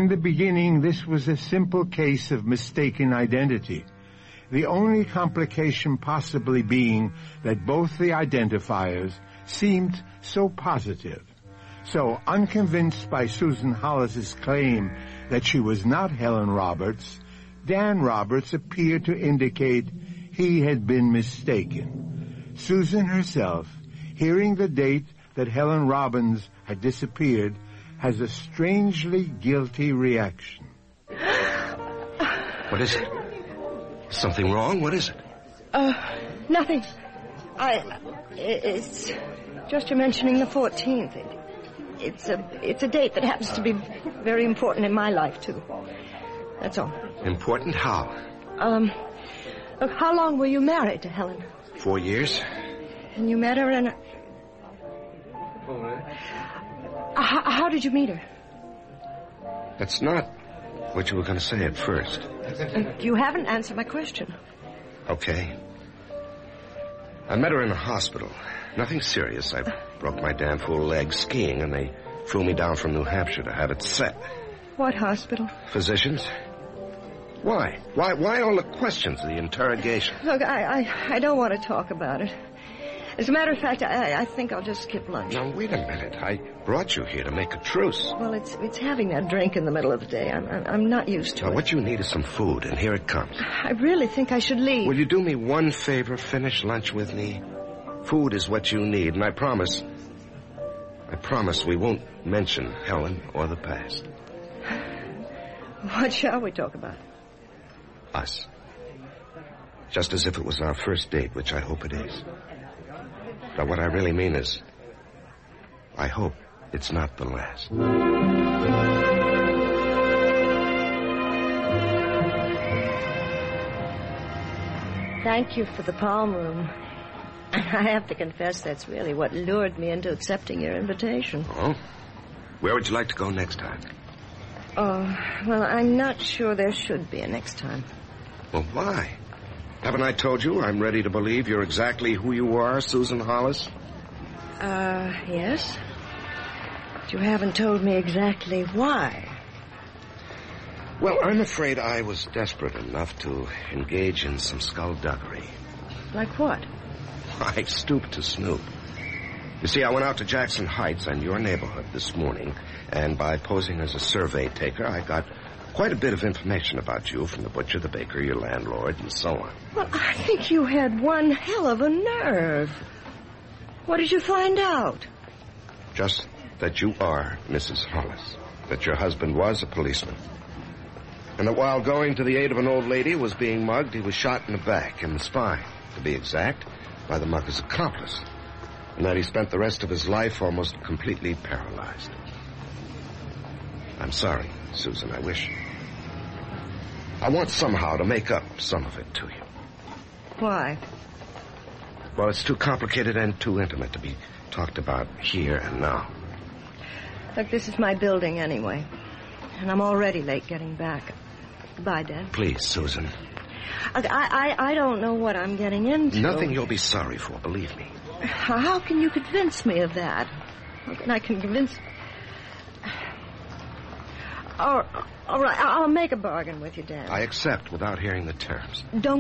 In the beginning, this was a simple case of mistaken identity, the only complication possibly being that both the identifiers seemed so positive. So, unconvinced by Susan Hollis's claim that she was not Helen Roberts, Dan Roberts appeared to indicate he had been mistaken. Susan herself, hearing the date that Helen Robbins had disappeared, has a strangely guilty reaction. What is it? Something wrong? What is it? Nothing. It's just you're mentioning the 14th. It's a date that happens to be very important in my life, too. That's all. Important how? Look, how long were you married to Helen? 4 years. And you met her in... How did you meet her? That's not what you were going to say at first. You haven't answered my question. Okay. I met her in a hospital. Nothing serious. I broke my damn fool leg skiing, and they flew me down from New Hampshire to have it set. What hospital? Physicians. Why? Why all the questions, the interrogation? Look, I don't want to talk about it. As a matter of fact, I think I'll just skip lunch. Now, wait a minute. I brought you here to make a truce. Well, it's having that drink in the middle of the day. I'm not used to it. What you need is some food, and here it comes. I really think I should leave. Will you do me one favor? Finish lunch with me. Food is what you need, and I promise we won't mention Helen or the past. What shall we talk about? Us. Just as if it was our first date, which I hope it is. But what I really mean is, I hope it's not the last. Thank you for the palm room. I have to confess that's really what lured me into accepting your invitation. Oh? Where would you like to go next time? Oh, well, I'm not sure there should be a next time. Well, why? Haven't I told you I'm ready to believe you're exactly who you are, Susan Hollis? Yes. But you haven't told me exactly why. Well, I'm afraid I was desperate enough to engage in some skullduggery. Like what? I stooped to snoop. You see, I went out to Jackson Heights and your neighborhood this morning, and by posing as a survey taker, I got quite a bit of information about you from the butcher, the baker, your landlord, and so on. Well, I think you had one hell of a nerve. What did you find out? Just that you are Mrs. Hollis, that your husband was a policeman, and that while going to the aid of an old lady who was being mugged, he was shot in the back, in the spine, to be exact, by the mugger's accomplice, and that he spent the rest of his life almost completely paralyzed. I'm sorry, Susan, I want somehow to make up some of it to you. Why? Well, it's too complicated and too intimate to be talked about here and now. Look, this is my building anyway, and I'm already late getting back. Goodbye, Dad. Please, Susan. I don't know what I'm getting into. Nothing you'll be sorry for, believe me. How can you convince me of that? How can I convince... All right, I'll make a bargain with you, Dad. I accept without hearing the terms. Don't